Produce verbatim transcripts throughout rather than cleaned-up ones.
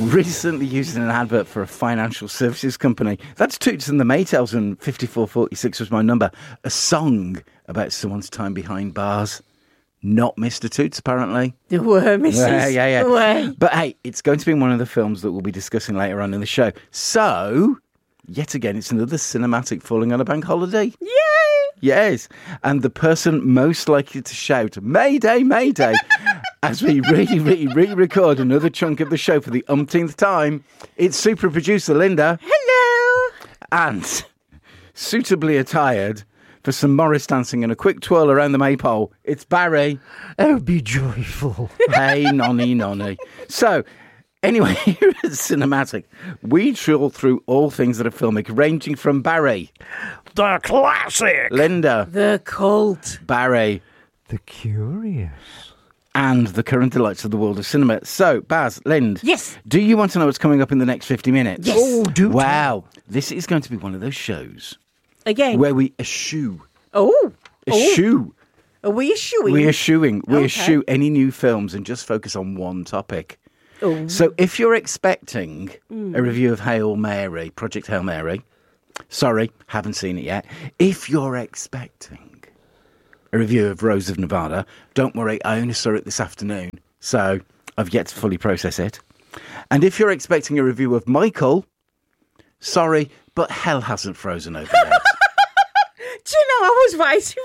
recently used in an advert for a financial services company. That's Toots and the Maytals, and fifty-four forty-six was my number. A song about someone's time behind bars. Not Mister Toots, apparently. There were, Missus Yeah, yeah, yeah. There were. But hey, it's going to be one of the films that we'll be discussing later on in the show. So, yet again, it's another cinematic falling on a bank holiday. Yay! Yes. And the person most likely to shout, Mayday, Mayday, as we re, re, re-record another chunk of the show for the umpteenth time, it's super producer Linda. Hello! And suitably attired for some Morris dancing and a quick twirl around the maypole, it's Barry. Oh, be joyful. Hey, nonny, nonny. So, anyway, here at Cinematic, we trawl through all things that are filmic, ranging from Barry. The classic. Linda. The cult. Barry. The curious. And the current delights of the world of cinema. So, Baz, Lind. Yes. Do you want to know what's coming up in the next fifty minutes? Yes. Oh, do Wow. This is going to be one of those shows Again. where we eschew. Oh. Oh. Eschew. Are we eschewing? We eschewing. We Okay. eschew any new films and just focus on one topic. Oh. So if you're expecting a review of Hail Mary, Project Hail Mary, sorry, haven't seen it yet. If you're expecting a review of Rose of Nevada, don't worry, I only saw it this afternoon, so I've yet to fully process it. And if you're expecting a review of Michael, sorry, but hell hasn't frozen over yet. Do you know, I was waiting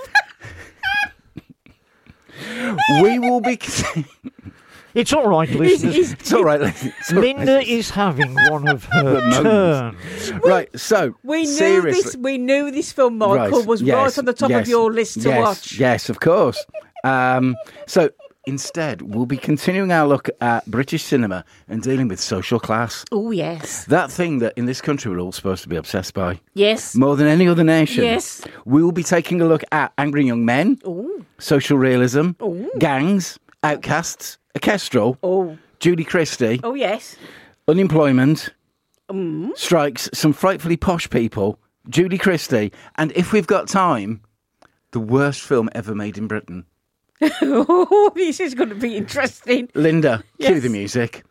for... We will be... It's all right, listeners. It's all right. It's all Linda right. is having one of her The moments. turns. Right, so, We knew seriously. this. We knew this film, Michael, was yes, right on the top yes, of your list to yes, watch. Yes, of course. Um, so instead, we'll be continuing our look at British cinema and dealing with social class. Oh yes, That thing that in this country we're all supposed to be obsessed by. yes. More than any other nation. Yes. We will be taking a look at Angry Young Men, Oh, social realism, Ooh. gangs, outcasts, orchestral, oh, Judy Christie, oh yes. unemployment, Mm. strikes, some frightfully posh people, Judy Christie, and if we've got time, the worst film ever made in Britain. Oh, this is going to be interesting. Linda, cue Yes. the music.